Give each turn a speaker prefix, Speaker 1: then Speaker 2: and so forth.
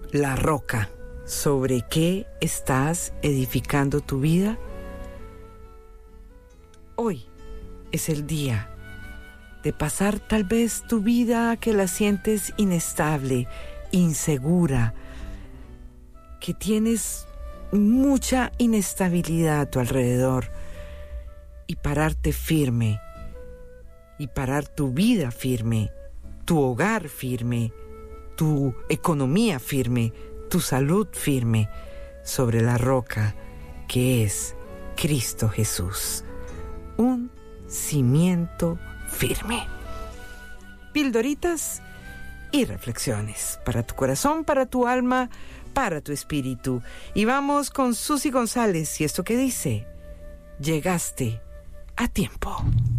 Speaker 1: La roca. ¿Sobre qué estás edificando tu vida? Hoy es el día de pasar tal vez tu vida que la sientes inestable, insegura, que tienes mucha inestabilidad a tu alrededor, y pararte firme, y parar tu vida firme, tu hogar firme, tu economía firme, tu salud firme sobre la roca que es Cristo Jesús. Un cimiento firme. Pildoritas y reflexiones para tu corazón, para tu alma, para tu espíritu. Y vamos con Susi González y esto que dice: llegaste a tiempo.